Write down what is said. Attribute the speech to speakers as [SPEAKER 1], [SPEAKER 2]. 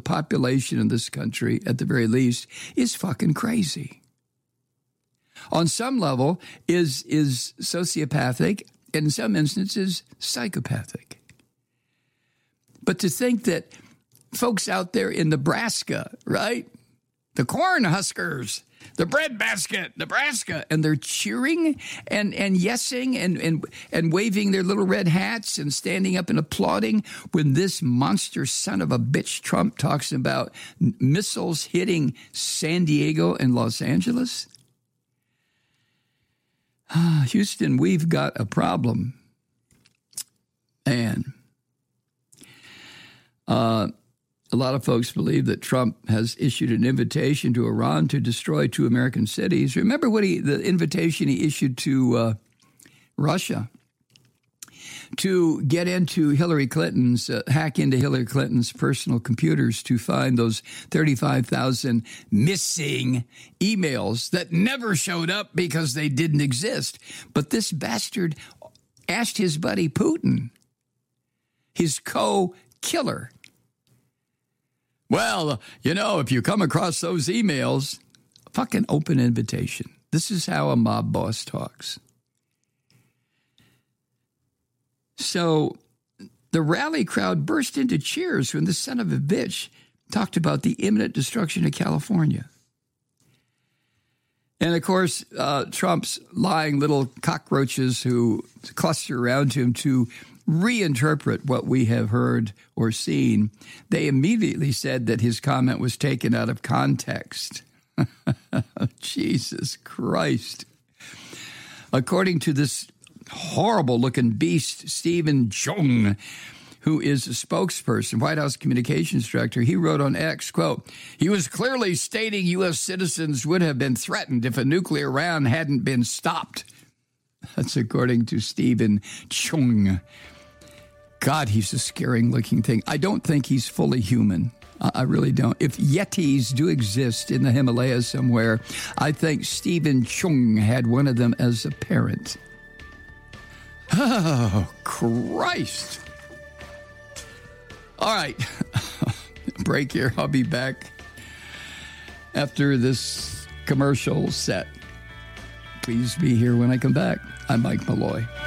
[SPEAKER 1] population in this country, at the very least, is fucking crazy. On some level, is sociopathic, and in some instances, psychopathic. But to think that folks out there in Nebraska, right? The corn huskers, the breadbasket, Nebraska, and they're cheering and yesing and waving their little red hats and standing up and applauding when this monster son of a bitch Trump talks about missiles hitting San Diego and Los Angeles. Houston, we've got a problem. And a lot of folks believe that Trump has issued an invitation to Iran to destroy 2 American cities. Remember the invitation he issued to Russia to get into Hillary Clinton's, hack into Hillary Clinton's personal computers to find those 35,000 missing emails that never showed up because they didn't exist. But this bastard asked his buddy Putin, his co-killer, well, if you come across those emails, fucking open invitation. This is how a mob boss talks. So the rally crowd burst into cheers when the son of a bitch talked about the imminent destruction of California. And, of course, Trump's lying little cockroaches who cluster around him to reinterpret what we have heard or seen, they immediately said that his comment was taken out of context. Jesus Christ. According to this horrible-looking beast, Stephen Chung, who is a spokesperson, White House communications director, he wrote on X, quote, he was clearly stating U.S. citizens would have been threatened if a nuclear round hadn't been stopped. That's according to Stephen Chung. God, he's a scary-looking thing. I don't think he's fully human. I really don't. If Yetis do exist in the Himalayas somewhere, I think Stephen Chung had one of them as a parent. Oh, Christ. All right. Break here. I'll be back after this commercial set. Please be here when I come back. I'm Mike Malloy.